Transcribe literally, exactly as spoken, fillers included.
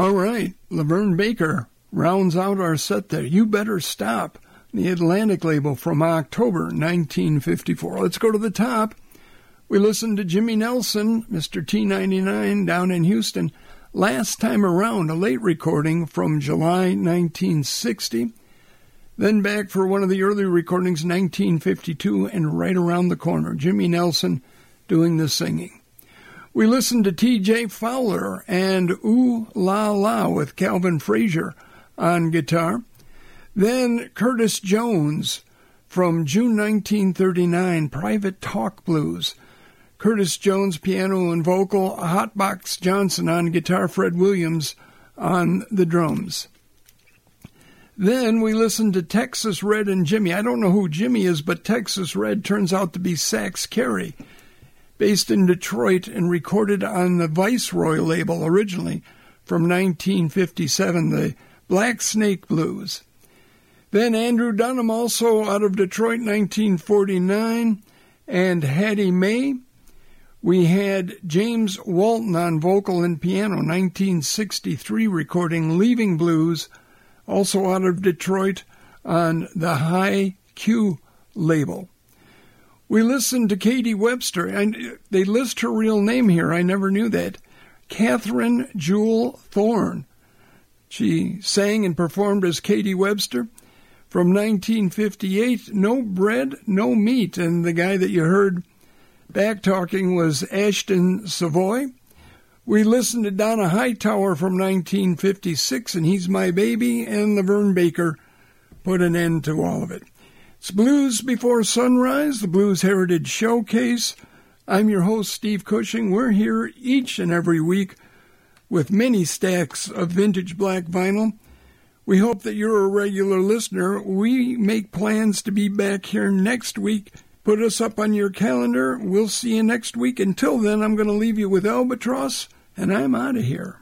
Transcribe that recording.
All right, Laverne Baker rounds out our set there. You Better Stop, the Atlantic label from October nineteen fifty-four. Let's go to the top. We listened to Jimmy Nelson, Mister T ninety-nine, down in Houston. Last Time Around, a late recording from July nineteen sixty. Then back for one of the early recordings, nineteen fifty-two, and Right Around the Corner, Jimmy Nelson doing the singing. We listened to T J Fowler and Ooh La La with Calvin Frazier on guitar. Then Curtis Jones from June nineteen thirty-nine, Private Talk Blues. Curtis Jones, piano and vocal, Hotbox Johnson on guitar, Fred Williams on the drums. Then we listened to Texas Red and Jimmy. I don't know who Jimmy is, but Texas Red turns out to be Sax Carey, based in Detroit and recorded on the Viceroy label originally from nineteen fifty-seven, the Black Snake Blues. Then Andrew Dunham, also out of Detroit, nineteen forty-nine, and Hattie Mae. We had James Walton on vocal and piano, nineteen sixty-three recording Leaving Blues, also out of Detroit on the High Q label. We listened to Katie Webster, and they list her real name here. I never knew that. Catherine Jewel Thorne. She sang and performed as Katie Webster. From nineteen fifty-eight, No Bread, No Meat. And the guy that you heard back talking was Ashton Savoy. We listened to Donna Hightower from nineteen fifty-six, and He's My Baby, and Laverne Baker put an end to all of it. It's Blues Before Sunrise, the Blues Heritage Showcase. I'm your host, Steve Cushing. We're here each and every week with many stacks of vintage black vinyl. We hope that you're a regular listener. We make plans to be back here next week. Put us up on your calendar. We'll see you next week. Until then, I'm going to leave you with Albatross, and I'm out of here.